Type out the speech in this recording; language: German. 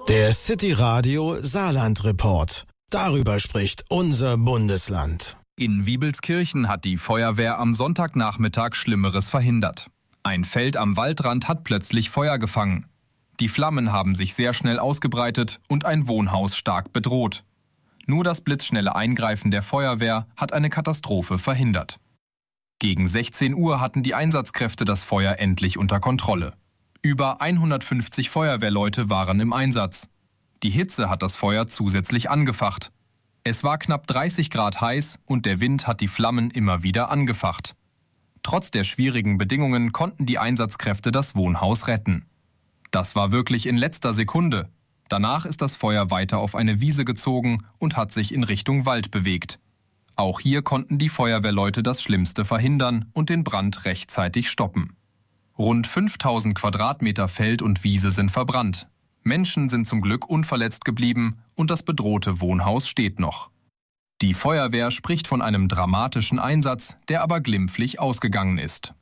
Der City Radio Saarland Report. Darüber spricht unser Bundesland. In Wiebelskirchen hat die Feuerwehr am Sonntagnachmittag Schlimmeres verhindert. Ein Feld am Waldrand hat plötzlich Feuer gefangen. Die Flammen haben sich sehr schnell ausgebreitet und ein Wohnhaus stark bedroht. Nur das blitzschnelle Eingreifen der Feuerwehr hat eine Katastrophe verhindert. Gegen 16 Uhr hatten die Einsatzkräfte das Feuer endlich unter Kontrolle. Über 150 Feuerwehrleute waren im Einsatz. Die Hitze hat das Feuer zusätzlich angefacht. Es war knapp 30 Grad heiß und der Wind hat die Flammen immer wieder angefacht. Trotz der schwierigen Bedingungen konnten die Einsatzkräfte das Wohnhaus retten. Das war wirklich in letzter Sekunde. Danach ist das Feuer weiter auf eine Wiese gezogen und hat sich in Richtung Wald bewegt. Auch hier konnten die Feuerwehrleute das Schlimmste verhindern und den Brand rechtzeitig stoppen. Rund 5000 Quadratmeter Feld und Wiese sind verbrannt. Menschen sind zum Glück unverletzt geblieben und das bedrohte Wohnhaus steht noch. Die Feuerwehr spricht von einem dramatischen Einsatz, der aber glimpflich ausgegangen ist.